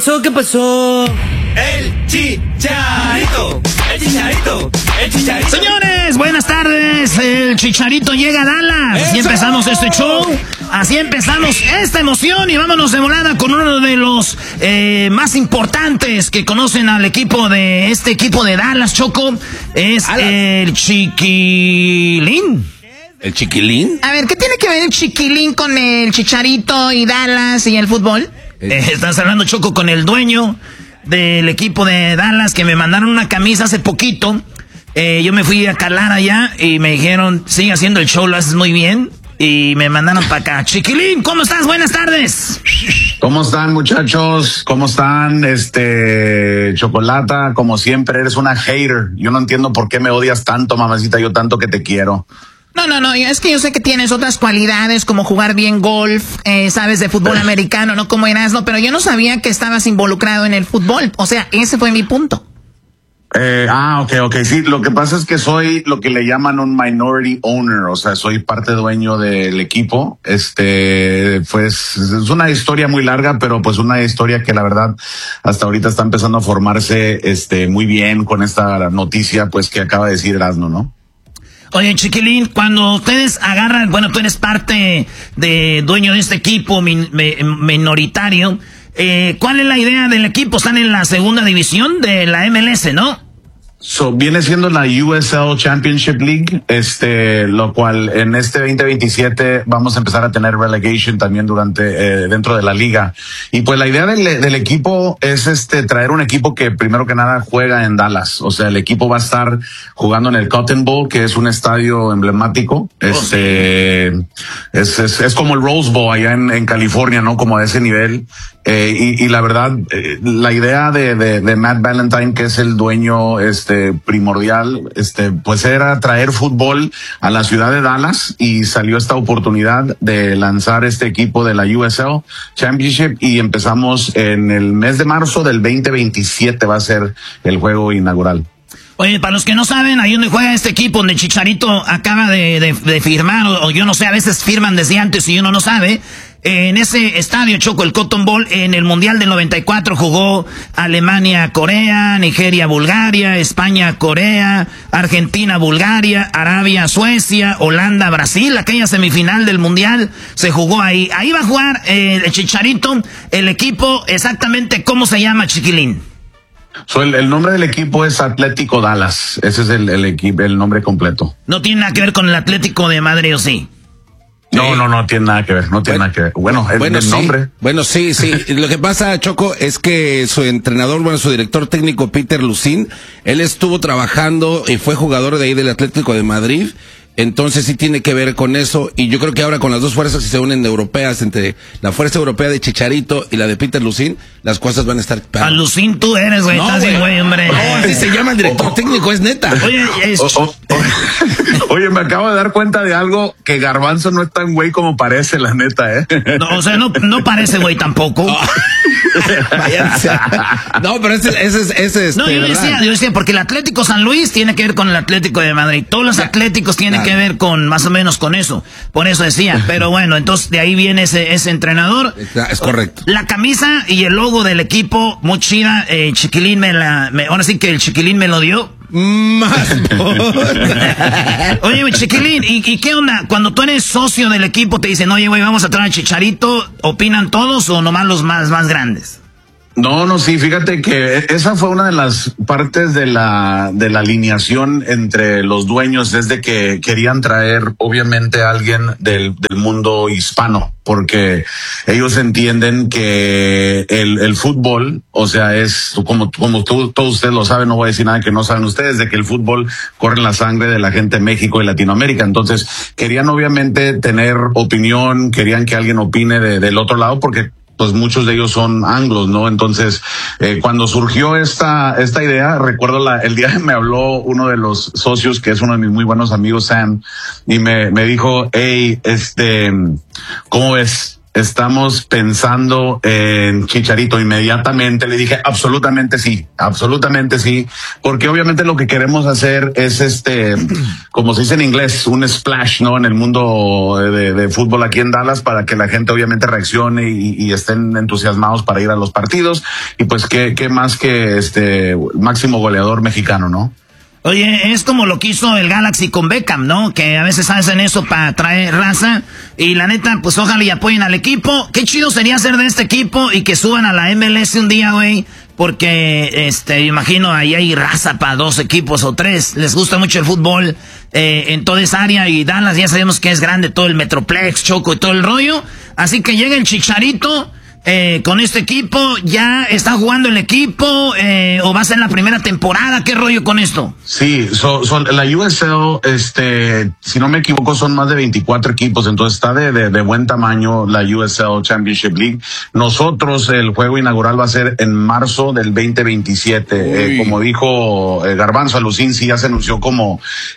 pasó? ¿Qué pasó? El Chicharito. Señores, buenas tardes. El Chicharito llega a Dallas. Así empezamos este show. Así empezamos esta emoción. Y vámonos de volada con uno de los más importantes que conocen al equipo de este equipo de Dallas, Choco. Es el Chiquilín. ¿El Chiquilín? A ver, ¿qué tiene que ver el Chiquilín con el Chicharito y Dallas y el fútbol? Estás hablando, Choco, con el dueño del equipo de Dallas, que me mandaron una camisa hace poquito. Yo me fui a calar allá y me dijeron, sigue haciendo el show, lo haces muy bien. Y me mandaron para acá. Chiquilín, ¿cómo estás? Buenas tardes. ¿Cómo están, muchachos? ¿Cómo están? Chocolata, como siempre, eres una hater. Yo no entiendo por qué me odias tanto, mamacita, yo tanto que te quiero. No, es que yo sé que tienes otras cualidades como jugar bien golf, sabes de fútbol americano, no como Erasmo, pero yo no sabía que estabas involucrado en el fútbol. O sea, ese fue mi punto. Ok, sí, lo que pasa es que soy lo que le llaman un minority owner, o sea, soy parte dueño del equipo. Pues es una historia muy larga, pero pues una historia que la verdad hasta ahorita está empezando a formarse muy bien con esta noticia pues que acaba de decir Erasmo, ¿no? Oye, Chiquilín, cuando ustedes agarran, bueno, tú eres parte de dueño de este equipo minoritario, ¿cuál es la idea del equipo? Están en la segunda división de la MLS, ¿no? Viene siendo la USL Championship League, lo cual en este 2027 vamos a empezar a tener relegation también dentro de la liga. Y pues la idea del equipo es traer un equipo que primero que nada juega en Dallas. O sea, el equipo va a estar jugando en el Cotton Bowl, que es un estadio emblemático. Es como el Rose Bowl allá en California, ¿no? Como a ese nivel. Y la verdad, la idea de Matt Valentine, que es el dueño, primordial, pues era traer fútbol a la ciudad de Dallas, y salió esta oportunidad de lanzar este equipo de la USL Championship, y empezamos en el mes de marzo del 2027 va a ser el juego inaugural. Oye, para los que no saben, ahí donde juega este equipo, donde Chicharito acaba de firmar, o yo no sé, a veces firman desde antes y uno no sabe. En ese estadio, Choco, el Cotton Bowl, en el Mundial del 94 jugó Alemania, Corea, Nigeria, Bulgaria, España, Corea, Argentina, Bulgaria, Arabia, Suecia, Holanda, Brasil. Aquella semifinal del Mundial se jugó ahí. Ahí va a jugar el Chicharito, el equipo. Exactamente, ¿cómo se llama, Chiquilín? El nombre del equipo es Atlético Dallas. Ese es el equipo, el nombre completo. No tiene nada que ver con el Atlético de Madrid, ¿o sí? No tiene nada que ver, nada que ver. Bueno, el nombre. Bueno, sí. Lo que pasa, Choco, es que su entrenador, su director técnico, Peter Lucín, él estuvo trabajando y fue jugador de ahí del Atlético de Madrid. Entonces sí tiene que ver con eso, y yo creo que ahora con las dos fuerzas que se unen europeas, entre la fuerza europea de Chicharito y la de Peter Lucín, las cosas van a estar... A Lucín tú eres, güey, estás de güey, hombre. No, así se llama el director técnico, es neta. Oye, me acabo de dar cuenta de algo, que Garbanzo no es tan güey como parece, la neta, No, o sea, no parece güey tampoco. No, pero ese es No, yo decía, porque el Atlético San Luis tiene que ver con el Atlético de Madrid. Todos los atléticos tienen que ver con, más o menos con eso. Por eso decía. Pero bueno, entonces de ahí viene ese entrenador. Es correcto. La camisa y el logo del equipo, muy chida. Chiquilín ahora sí que el Chiquilín me lo dio. Más. Oye, Chiquilín, ¿y qué onda? Cuando tú eres socio del equipo, te dicen, oye, güey, vamos a traer a Chicharito, ¿opinan todos o nomás los más grandes? No, sí, fíjate que esa fue una de las partes de la alineación entre los dueños, es de que querían traer obviamente a alguien del mundo hispano, porque ellos entienden que el fútbol, o sea, es como todos ustedes lo saben, no voy a decir nada que no saben ustedes, de que el fútbol corre en la sangre de la gente de México y Latinoamérica. Entonces querían obviamente tener opinión, querían que alguien opine del otro lado, porque pues muchos de ellos son anglos, ¿no? Entonces, cuando surgió esta idea, recuerdo el día que me habló uno de los socios, que es uno de mis muy buenos amigos, Sam, y me dijo, hey, ¿cómo ves? estamos pensando en Chicharito. Inmediatamente le dije, absolutamente sí, porque obviamente lo que queremos hacer es como se dice en inglés, un splash, ¿no? En el mundo de fútbol aquí en Dallas, para que la gente obviamente reaccione y estén entusiasmados para ir a los partidos. Y pues qué más que máximo goleador mexicano, ¿no? Oye, es como lo que hizo el Galaxy con Beckham, ¿no? Que a veces hacen eso para traer raza. Y la neta, pues ojalá y apoyen al equipo. Qué chido sería ser de este equipo y que suban a la MLS un día, güey. Porque, imagino, ahí hay raza para 2 equipos o 3. Les gusta mucho el fútbol en toda esa área. Y Dallas ya sabemos que es grande, todo el Metroplex, Choco y todo el rollo. Así que llega el Chicharito. Con este equipo, ¿ya está jugando el equipo o va a ser la primera temporada? ¿Qué rollo con esto? Sí, son la USL, si no me equivoco, son más de 24 equipos, entonces está de buen tamaño la USL Championship League. Nosotros, el juego inaugural va a ser en marzo del 2027. Como dijo Garbanzo, Alucín sí ya se anunció como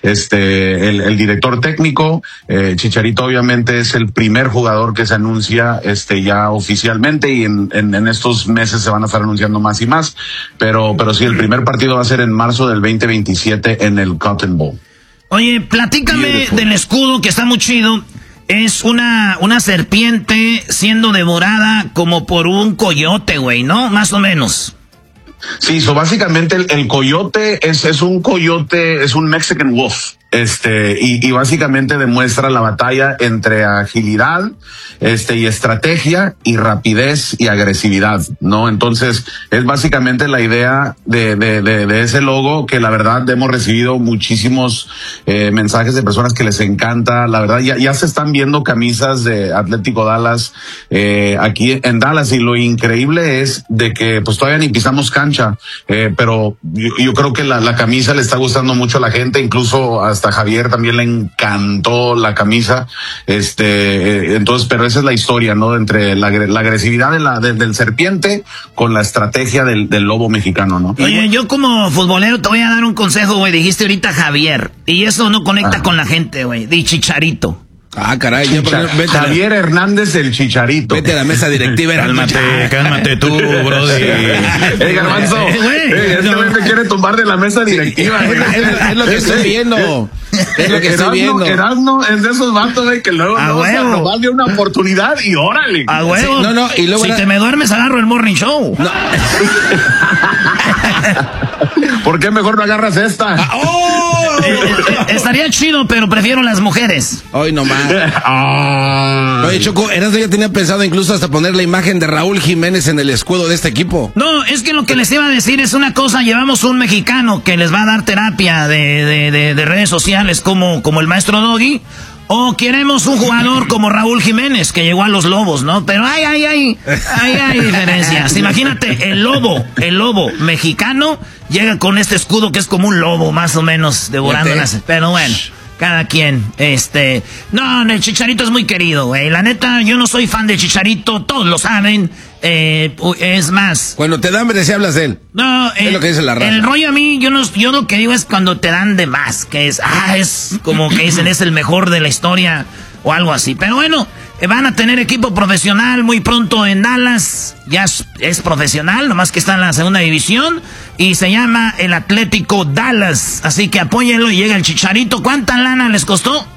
el director técnico. Chicharito obviamente es el primer jugador que se anuncia ya oficialmente. Y en estos meses se van a estar anunciando más y más, pero sí, el primer partido va a ser en marzo del 2027 en el Cotton Bowl. Oye, platícame del escudo, que está muy chido. Es una serpiente siendo devorada como por un coyote, güey, ¿no? Más o menos. Sí, básicamente el coyote es un coyote, es un Mexican Wolf. Y básicamente demuestra la batalla entre agilidad, y estrategia y rapidez y agresividad, ¿no? Entonces, es básicamente la idea de ese logo, que la verdad hemos recibido muchísimos mensajes de personas que les encanta. La verdad, ya se están viendo camisas de Atlético Dallas, aquí en Dallas, y lo increíble es de que pues todavía ni pisamos cancha, pero yo creo que la camisa le está gustando mucho a la gente, incluso hasta Javier también le encantó la camisa, entonces, pero esa es la historia, ¿no? Entre la agresividad del serpiente con la estrategia del lobo mexicano, ¿no? Oye, yo como futbolero te voy a dar un consejo, güey. Dijiste ahorita Javier, y eso no conecta con la gente, güey. Di Chicharito. Ah, caray, Javier Hernández, el Chicharito. Vete a la mesa directiva. Cálmate tú, brody. Garbanzo, güey me quiere tumbar de la mesa directiva. Es lo que estoy viendo. Es lo que estoy viendo. Erasmo es de esos vatos, güey, que luego nomás dio una oportunidad y órale. A huevo. Sí, no, y luego si te me duermes, agarro el morning show. No. ¿Por qué mejor no agarras esta? Estaría chido, pero prefiero las mujeres. Hoy nomás. Oye, Choco, Erasmo ya tenía pensado incluso hasta poner la imagen de Raúl Jiménez en el escudo de este equipo. No, es que lo que les iba a decir es una cosa. Llevamos un mexicano que les va a dar terapia de redes sociales como el maestro Doggy. O queremos un jugador como Raúl Jiménez, que llegó a los Lobos, ¿no? Pero hay diferencias. Imagínate, el lobo mexicano llega con este escudo que es como un lobo, más o menos, devorando las... Pero bueno, cada quien, No, el Chicharito es muy querido, güey. La neta, yo no soy fan de Chicharito, todos lo saben. Es más... Cuando te dan hambre, si hablas de él. No, es lo que dice la raza. El rollo a mí, yo lo que digo es cuando te dan de más, que es como que dicen es el mejor de la historia o algo así. Pero bueno, van a tener equipo profesional muy pronto en Dallas. Ya es profesional, nomás que está en la segunda división. Y se llama el Atlético Dallas. Así que apóyenlo y llega el Chicharito. ¿Cuánta lana les costó?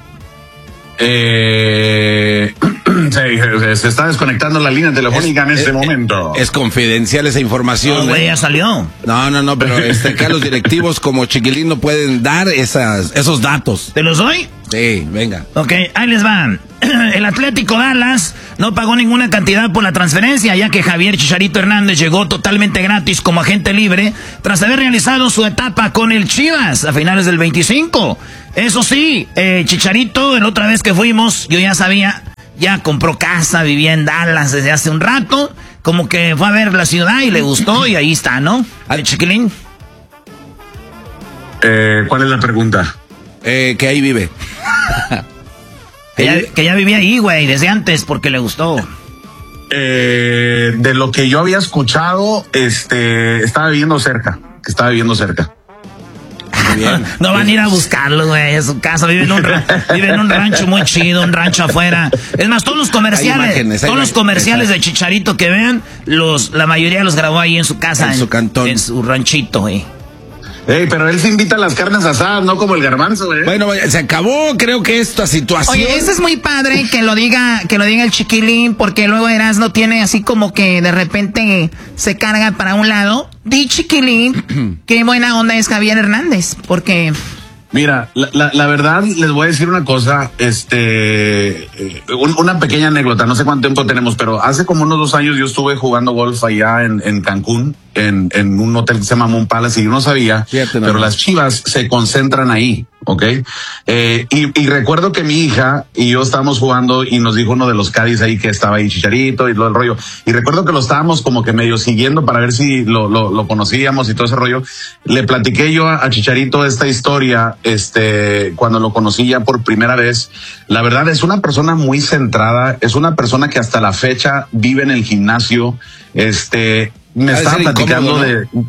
Se está desconectando la línea telefónica en este momento. Es confidencial esa información. No, güey, ya salió. No, pero acá los directivos como Chiquilín no pueden dar esos datos. ¿Te los doy? Sí, venga. Ok, ahí les van. El Atlético Dallas no pagó ninguna cantidad por la transferencia, ya que Javier Chicharito Hernández llegó totalmente gratis como agente libre tras haber realizado su etapa con el Chivas a finales del 25. Eso sí, Chicharito, la otra vez que fuimos, yo ya sabía, ya compró casa, vivía en Dallas desde hace un rato, como que fue a ver la ciudad y le gustó y ahí está, ¿no? Chiquilín. ¿Cuál es la pregunta? Que ahí vive. Que ya vivía ahí, güey, desde antes, porque le gustó. De lo que yo había escuchado, estaba viviendo cerca. bien. No van a ir a buscarlo, güey, a su casa. Vive en un rancho muy chido, un rancho afuera. Es más, todos los comerciales, de Chicharito que vean, la mayoría los grabó ahí en su casa. En su cantón. En su ranchito, güey. Pero él se invita a las carnes asadas, no como el Garbanzo, güey. Bueno, se acabó, creo que esta situación. Oye, eso es muy padre que lo diga el Chiquilín, porque luego Erasmo tiene así como que de repente se carga para un lado. Di, Chiquilín, qué buena onda es Javier Hernández, porque... Mira, la verdad, les voy a decir una cosa, una pequeña anécdota, no sé cuánto tiempo tenemos, pero hace como unos 2 años yo estuve jugando golf allá en Cancún, en un hotel que se llama Moon Palace, y yo no sabía, pero las Chivas se concentran ahí, ¿ok? Y recuerdo que mi hija y yo estábamos jugando y nos dijo uno de los caddies ahí que estaba ahí Chicharito y todo el rollo, y recuerdo que lo estábamos como que medio siguiendo para ver si lo conocíamos y todo ese rollo. Le platiqué yo a Chicharito esta historia, cuando lo conocí ya por primera vez. La verdad es una persona muy centrada, es una persona que hasta la fecha vive en el gimnasio, me estaba platicando incómodo, ¿no?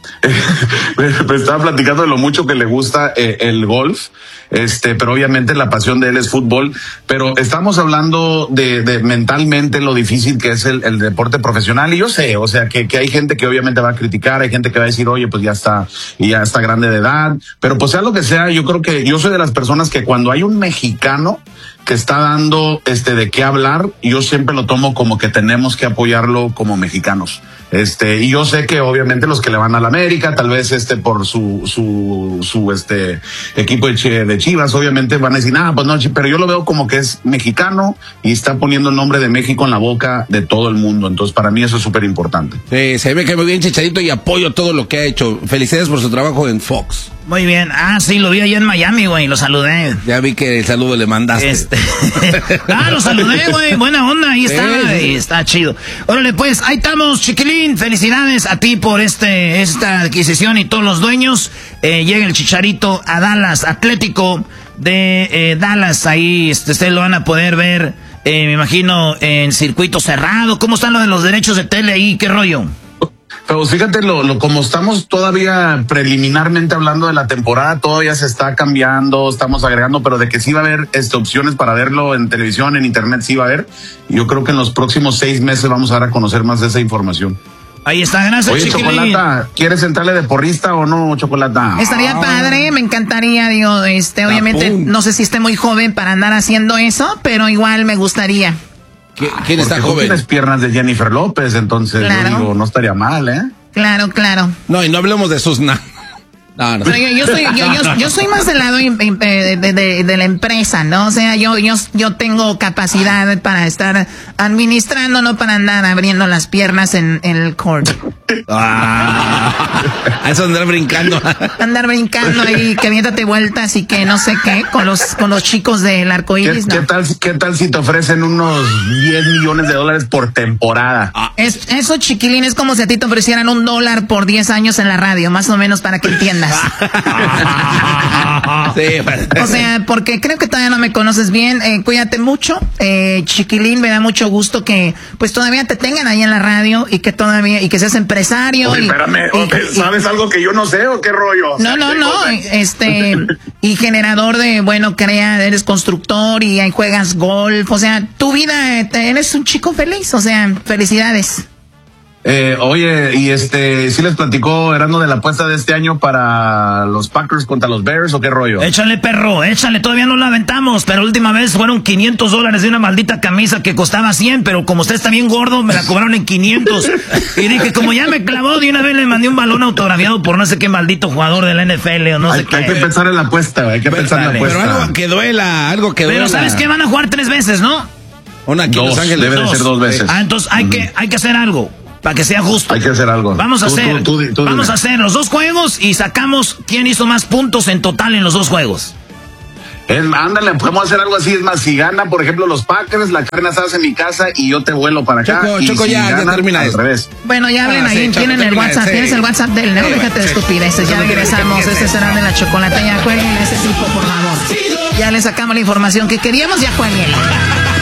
Me estaba platicando de lo mucho que le gusta el golf, pero obviamente la pasión de él es fútbol, pero estamos hablando de mentalmente lo difícil que es el deporte profesional, y yo sé, o sea, que hay gente que obviamente va a criticar, hay gente que va a decir, oye, pues ya está grande de edad, pero pues sea lo que sea, yo creo que yo soy de las personas que cuando hay un mexicano que está dando de qué hablar, yo siempre lo tomo como que tenemos que apoyarlo como mexicanos. Y yo sé que obviamente los que le van a la América, tal vez por su equipo de Chivas, obviamente van a decir, pues no, pero yo lo veo como que es mexicano y está poniendo el nombre de México en la boca de todo el mundo. Entonces, para mí eso es súper importante. Sí, se ve que muy bien Chicharito y apoyo todo lo que ha hecho. Felicidades por su trabajo en Fox. Muy bien. Sí, lo vi allá en Miami, güey, lo saludé. Ya vi que el saludo le mandaste. Lo saludé, güey, buena onda, ahí está, sí. Está chido. Órale, pues, ahí estamos, Chiquilín, felicidades a ti por esta adquisición y todos los dueños. Llega el Chicharito a Dallas, Atlético de Dallas, ahí ustedes lo van a poder ver, me imagino, en circuito cerrado. ¿Cómo están los derechos de tele ahí? ¿Qué rollo? Pero fíjate, como estamos todavía preliminarmente hablando de la temporada, todavía se está cambiando, estamos agregando, pero de que sí va a haber opciones para verlo en televisión, en internet, sí va a haber. Yo creo que en los próximos 6 meses vamos a dar a conocer más de esa información. Ahí está, gracias, Oye, Chiquilín. Chocolata, ¿quieres entrarle de porrista o no, Chocolata? Estaría padre, me encantaría, digo, obviamente no sé si esté muy joven para andar haciendo eso, pero igual me gustaría. ¿Quién está joven? Tienes piernas de Jennifer López, entonces claro. Yo digo, no estaría mal, ¿eh? Claro. No, y no hablemos de sus No. Pero yo soy más del lado de la empresa, ¿no? O sea, yo tengo capacidad para estar administrando, no para andar abriendo las piernas en el court. Eso andar brincando. Andar brincando ahí, que viéntate vueltas y que no sé qué, con los chicos del arcoíris, ¿no? ¿Qué tal si te ofrecen unos $10 millones por temporada? Eso, Chiquilín, es como si a ti te ofrecieran $1 por 10 años en la radio, más o menos, para que entiendas. Sí, o sea, porque creo que todavía no me conoces bien. Cuídate mucho, Chiquilín, me da mucho gusto que pues todavía te tengan ahí en la radio y que seas empresario. Oye, espérame, ¿sabes algo que yo no sé o qué rollo? No, y generador de, eres constructor y ahí juegas golf, o sea, tu vida, eres un chico feliz, o sea, felicidades. Oye, y sí les platicó Erasmo de la apuesta de este año para los Packers contra los Bears, ¿o qué rollo? Échale, perro, échale, todavía no la aventamos, pero la última vez fueron $500 de una maldita camisa que costaba 100, pero como usted está bien gordo, me la cobraron en 500. Y dije, como ya me clavó, de una vez le mandé un balón autografiado por no sé qué maldito jugador de la NFL o no sé qué. Hay que pensar en la apuesta, pensar en la apuesta. Pero algo que duela, Pero ¿sabes qué? Van a jugar 3 veces, ¿no? Una aquí en Los Ángeles. Debe de ser 2 veces. Entonces hay que hacer algo. Para que sea justo. Hay que hacer algo. Vamos a hacer los 2 juegos y sacamos quién hizo más puntos en total en los 2 juegos. Ándale, podemos hacer algo así. Es más, si gana, por ejemplo, los Packers, la carne asada en mi casa y yo te vuelo para acá. Choco, ya termina eso. Bueno, ya hablen ahí, tienen el WhatsApp. Tienes el WhatsApp del Nero, déjate de estupideces. Ya regresamos. Este será de la chocolate. Ya jueguen ese tipo, por favor. Ya le sacamos la información que queríamos, ya jueguen.